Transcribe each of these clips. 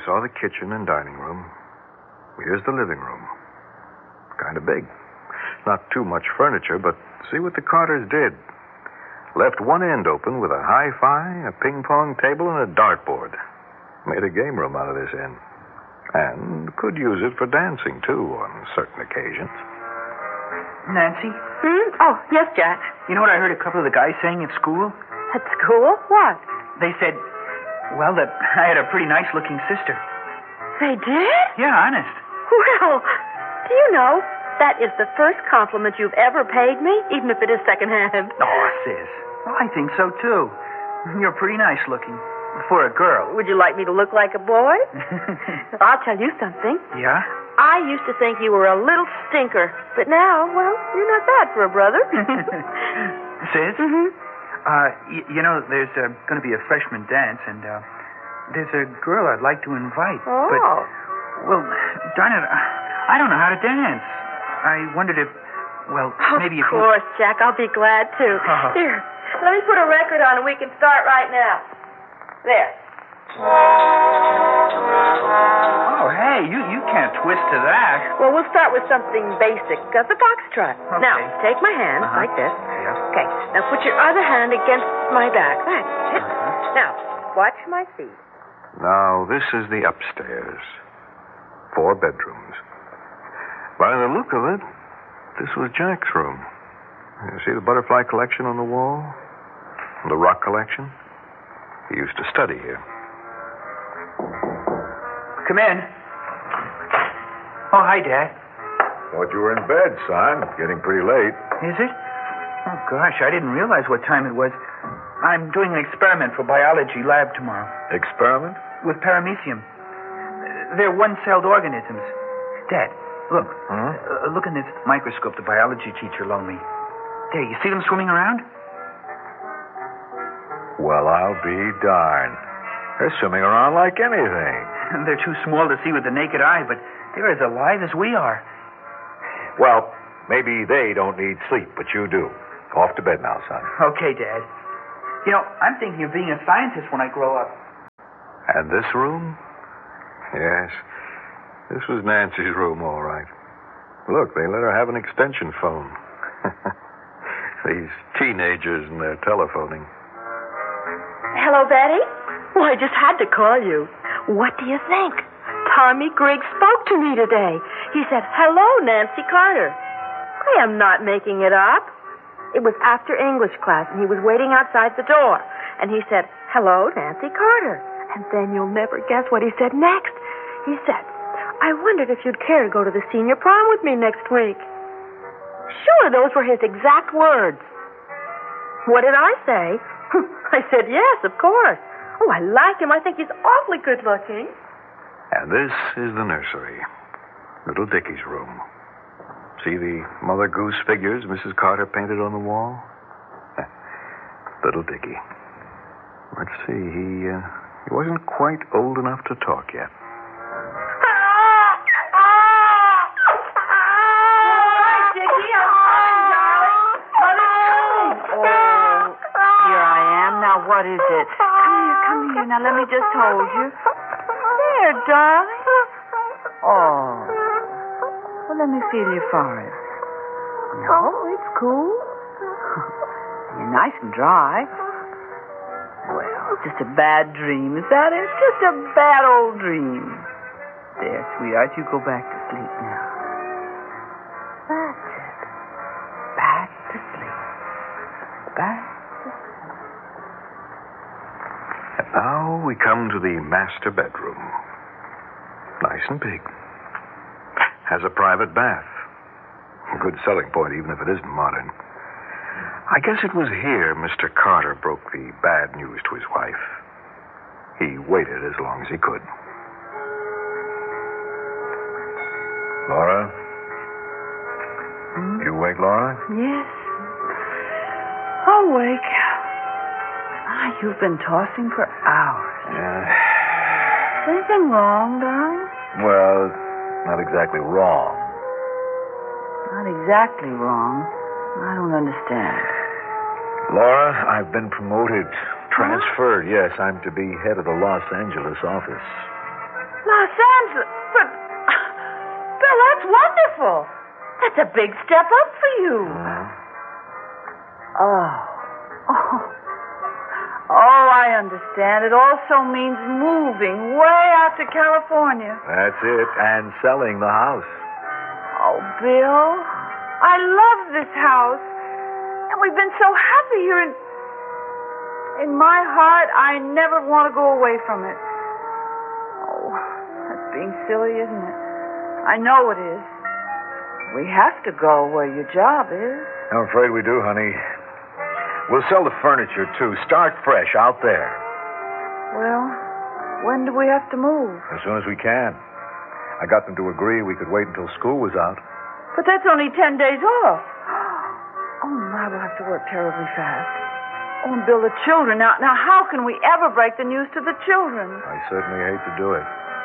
saw the kitchen and dining room. Here's the living room. Kind of big. Not too much furniture, but see what the Carters did. Left one end open with a hi-fi, a ping-pong table, and a dartboard. Made a game room out of this end. And could use it for dancing, too, on certain occasions. Nancy? Oh, yes, Jack. You know what I heard a couple of the guys saying at school? At school? What? They said, well, that I had a pretty nice-looking sister. They did? Yeah, honest. Well, do you know, that is the first compliment you've ever paid me, even if it is secondhand. Oh, sis. Well, I think so, too. You're pretty nice-looking. For a girl. Would you like me to look like a boy? I'll tell you something. Yeah? I used to think you were a little stinker, but now, well, you're not bad for a brother. Sis? Mm-hmm. You know, there's going to be a freshman dance, and there's a girl I'd like to invite. Oh. But, well, darn it, I don't know how to dance. I wondered if, well, maybe if Of course, Jack, I'll be glad to. Uh-huh. Here, let me put a record on and we can start right now. There. Oh, hey, you can't twist to that. Well, we'll start with something basic, the foxtrot. Okay. Now, take my hand like this. Yeah. Okay, now put your other hand against my back. That's it. Now, watch my feet. Now, this is the upstairs. 4 bedrooms. By the look of it, this was Jack's room. You see the butterfly collection on the wall? The rock collection? He used to study here. Come in. Oh, hi, Dad. Thought you were in bed, son. Getting pretty late. Is it? Oh, gosh, I didn't realize what time it was. I'm doing an experiment for biology lab tomorrow. Experiment? With paramecium. They're one-celled organisms. Dad, look. Look in this microscope the biology teacher loaned me. There, you see them swimming around? Well, I'll be darned. They're swimming around like anything. They're too small to see with the naked eye, but they're as alive as we are. Well, maybe they don't need sleep, but you do. Off to bed now, son. Okay, Dad. You know, I'm thinking of being a scientist when I grow up. And this room? Yes. This was Nancy's room, all right. Look, they let her have an extension phone. These teenagers and their telephoning. Hello, Betty? Well, I just had to call you. What do you think? Tommy Griggs spoke to me today. He said, hello, Nancy Carter. I am not making it up. It was after English class, and he was waiting outside the door. And he said, hello, Nancy Carter. And then you'll never guess what he said next. He said, I wondered if you'd care to go to the senior prom with me next week. Sure, those were his exact words. What did I say? I said, yes, of course. Oh, I like him. I think he's awfully good looking. And this is the nursery. Little Dickie's room. See the Mother Goose figures Mrs. Carter painted on the wall? Little Dickie. Let's see, he wasn't quite old enough to talk yet. What is it? Come here. Now, let me just hold you. There, darling. Oh. Well, let me feel your forehead. No, it's cool. You're nice and dry. Well, just a bad dream, is that it? Just a bad old dream. There, sweetheart, you go back to sleep now. That's it. Back to sleep. Back. Now we come to the master bedroom. Nice and big. Has a private bath. A good selling point, even if it isn't modern. I guess it was here Mr. Carter broke the bad news to his wife. He waited as long as he could. Laura? You awake, Laura? Yes. Awake. You've been tossing for hours. Yeah. Is anything wrong, darling? Well, not exactly wrong. Not exactly wrong. I don't understand. Laura, I've been promoted. Transferred, yes. I'm to be head of the Los Angeles office. Los Angeles. But, Bill, that's wonderful. That's a big step up for you. Oh, I understand. It also means moving way out to California. That's it, and selling the house. Oh, Bill, I love this house. And we've been so happy here. In my heart, I never want to go away from it. Oh, that's being silly, isn't it? I know it is. We have to go where your job is. I'm afraid we do, honey. We'll sell the furniture, too. Start fresh out there. Well, when do we have to move? As soon as we can. I got them to agree we could wait until school was out. But that's only 10 days off. Oh, my, we'll have to work terribly fast. Oh, and Bill, the children. Now, how can we ever break the news to the children? I certainly hate to do it.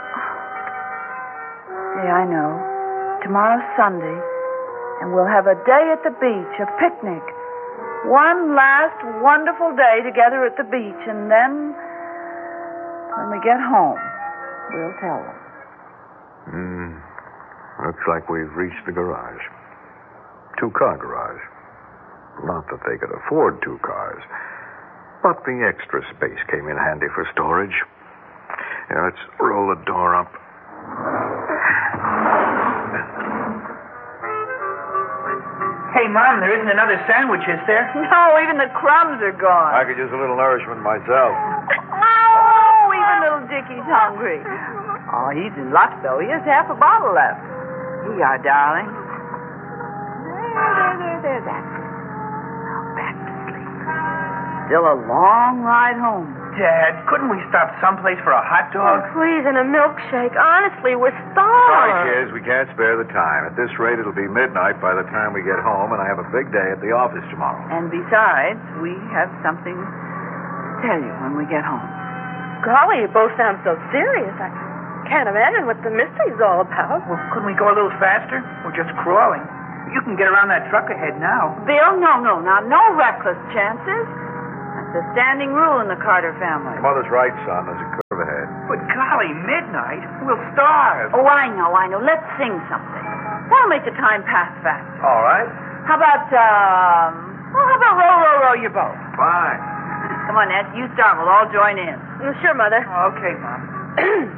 Yeah, I know. Tomorrow's Sunday, and we'll have a day at the beach, a picnic. One last wonderful day together at the beach, and then when we get home, we'll tell them. Looks like we've reached the garage. 2-car garage. Not that they could afford 2 cars, but the extra space came in handy for storage. Yeah, let's roll the door up. Hey, Mom, there isn't another sandwich, is there? No, even the crumbs are gone. I could use a little nourishment myself. Oh, even little Dickie's hungry. Oh, he's in luck, though. He has half a bottle left. Here you are, darling. There, that's it. Now back to sleep. Still a long ride home. Dad, couldn't we stop someplace for a hot dog? Oh, please, and a milkshake. Honestly, we're Sorry, starved. kids, we can't spare the time. At this rate, it'll be midnight by the time we get home, and I have a big day at the office tomorrow. And besides, we have something to tell you when we get home. Golly, you both sound so serious. I can't imagine what the mystery's all about. Well, couldn't we go a little faster? We're just crawling. You can get around that truck ahead now. Bill, no. Now, no reckless chances. That's a standing rule in the Carter family. Mother's right, son. There's a curve ahead. But golly, midnight? We'll starve. Oh, I know. Let's sing something. That'll make the time pass fast. All right. How about row your boat? Fine. Come on, Ned. You start. We'll all join in. Sure, Mother. Okay, Mom.